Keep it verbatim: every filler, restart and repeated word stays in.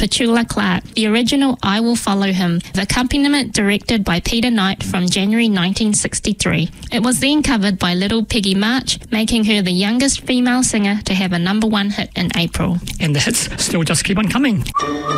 Petula Clark, the original I Will Follow Him, the accompaniment directed by Peter Knight from January nineteen sixty-three. It was then covered by Little Peggy March, making her the youngest female singer to have a number one hit in April. And the hits still just keep on coming.